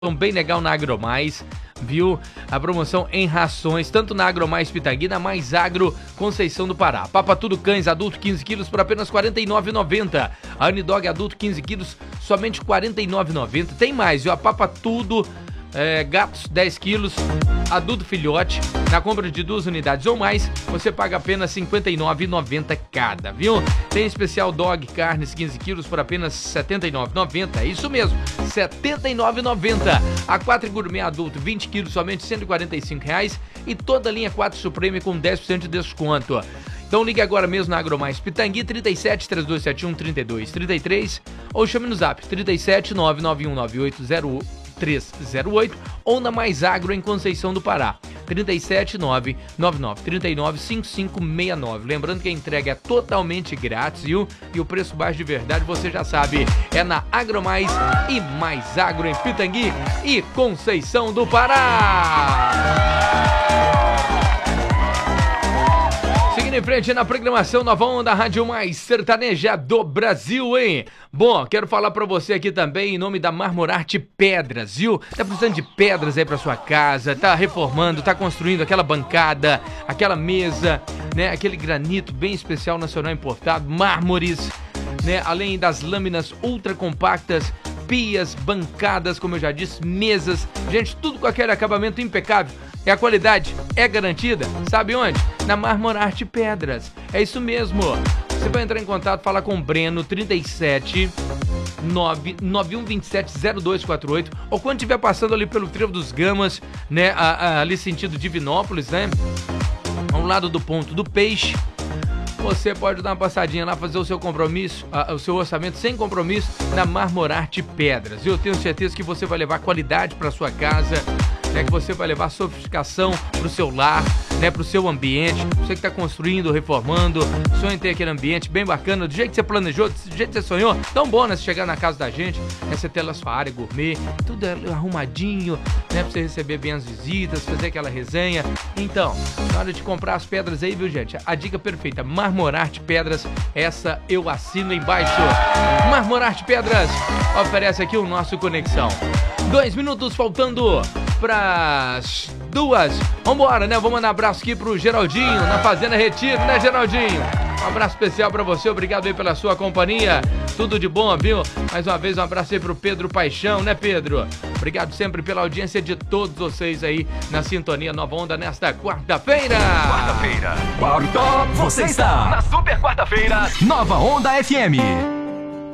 bem legal na Agromais, viu? A promoção em rações, tanto na Agromais Pitangui, na Mais Agro Conceição do Pará. Papa Tudo Cães adulto 15 quilos por apenas R$ 49,90. A Unidog adulto 15 quilos, somente R$ 49,90. Tem mais, viu? A Papa Tudo gatos 10 quilos, adulto filhote, na compra de 2 unidades ou mais, você paga apenas R$ 59,90 cada, viu? Tem especial dog carnes 15 quilos por apenas R$ 79,90, é isso mesmo, R$ 79,90. A 4 gourmet adulto 20 quilos, somente R$ 145,00 e toda a linha 4 Supreme com 10% de desconto. Então ligue agora mesmo na Agromais Pitangui, 37 3271 3233 ou chame no zap 37 99198 308 ou na Mais Agro em Conceição do Pará, 37999395569. Lembrando que a entrega é totalmente grátis, viu? E o preço baixo de verdade, você já sabe, é na Agromais e Mais Agro em Pitangui e Conceição do Pará. Seguindo em frente na programação Nova Onda, Rádio Mais Sertaneja do Brasil, hein? Bom, quero falar pra você aqui também em nome da Marmorarte Pedras, viu? Tá precisando de pedras aí pra sua casa, tá reformando, tá construindo aquela bancada, aquela mesa, né? Aquele granito bem especial, nacional importado, mármores, né? Além das lâminas ultra compactas, pias, bancadas, como eu já disse, mesas, gente, tudo com aquele acabamento impecável. E a qualidade é garantida, sabe onde? Na Marmorarte Pedras, é isso mesmo. Você vai entrar em contato, falar com o Breno, 37 991270248, ou quando estiver passando ali pelo Trevo dos Gamas, né, ali sentido Divinópolis, né, ao lado do Ponto do Peixe. Você pode dar uma passadinha lá, fazer o seu compromisso, o seu orçamento sem compromisso na Marmorarte Pedras. Eu tenho certeza que você vai levar qualidade para sua casa, né, que você vai levar sofisticação para o seu lar, né, para o seu ambiente. Você que está construindo, reformando, sonha em ter aquele ambiente bem bacana, do jeito que você planejou, do jeito que você sonhou. Tão bom, né, você chegar na casa da gente, né, você ter lá sua área gourmet, tudo arrumadinho, né, para você receber bem as visitas, fazer aquela resenha. Então, na hora de comprar as pedras aí, viu, gente? A dica perfeita, Marmorarte Pedras, essa eu assino embaixo. Marmorarte Pedras oferece aqui o nosso Conexão. 2 minutos faltando pras 2. Vambora, né? Vou mandar um abraço aqui pro Geraldinho, na Fazenda Retiro, né, Geraldinho? Um abraço especial pra você, obrigado aí pela sua companhia. Tudo de bom, viu? Mais uma vez, um abraço aí pro Pedro Paixão, né, Pedro? Obrigado sempre pela audiência de todos vocês aí na sintonia Nova Onda nesta quarta-feira. Quarta, você está na Super Quarta-feira Nova Onda FM.